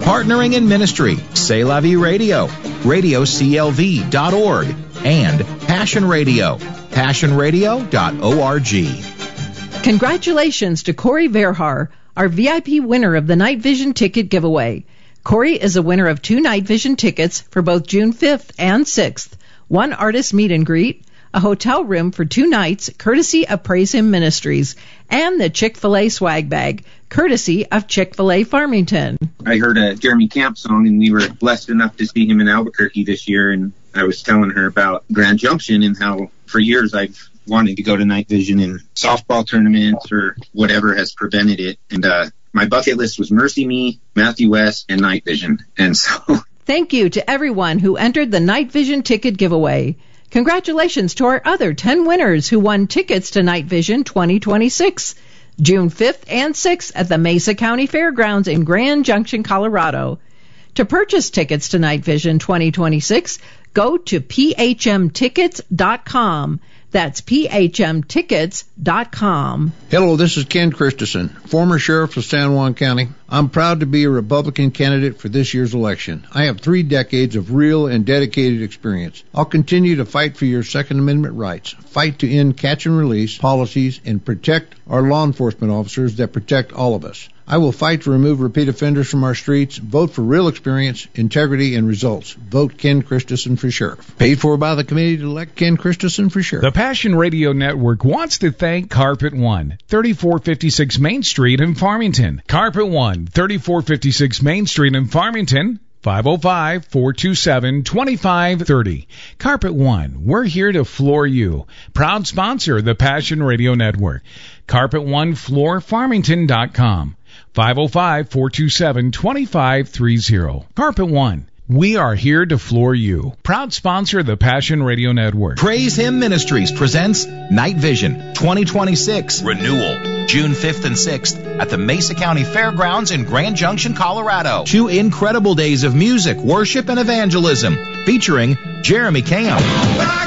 Partnering in ministry, C'est La Vie Radio, radioclv.org, and Passion Radio, passionradio.org. Congratulations to Corey Verhar, our VIP winner of the Night Vision ticket giveaway. Corey is a winner of 2 Night Vision tickets for both June 5th and 6th, 1 artist meet and greet, a hotel room for 2 nights, courtesy of Praise Him Ministries, and the Chick-fil-A swag bag, courtesy of Chick-fil-A Farmington. I heard a Jeremy Camp song, and we were blessed enough to see him in Albuquerque this year, and I was telling her about Grand Junction and how for years I've wanted to go to Night Vision in softball tournaments or whatever has prevented it. And my bucket list was Mercy Me, Matthew West, and Night Vision. And so thank you to everyone who entered the Night Vision ticket giveaway. Congratulations to our other 10 winners who won tickets to Night Vision 2026, June 5th and 6th at the Mesa County Fairgrounds in Grand Junction, Colorado. To purchase tickets to Night Vision 2026, go to phmtickets.com. That's phmtickets.com. Hello, this is Ken Christensen, former sheriff of San Juan County. I'm proud to be a Republican candidate for this year's election. I have 3 decades of real and dedicated experience. I'll continue to fight for your Second Amendment rights, fight to end catch and release policies, and protect our law enforcement officers that protect all of us. I will fight to remove repeat offenders from our streets. Vote for real experience, integrity, and results. Vote Ken Christensen for sheriff. Paid for by the committee to elect Ken Christensen for sheriff. The Passion Radio Network wants to thank Carpet One, 3456 Main Street in Farmington. Carpet One, 3456 Main Street in Farmington. 505-427-2530. Carpet One, we're here to floor you. Proud sponsor of the Passion Radio Network. CarpetOneFloorFarmington.com. 505-427-2530. Carpet One, we are here to floor you. Proud sponsor of the Passion Radio Network. Praise Him Ministries presents Night Vision 2026 Renewal, June 5th and 6th at the Mesa County Fairgrounds in Grand Junction, Colorado. 2 incredible days of music, worship, and evangelism featuring Jeremy Camp,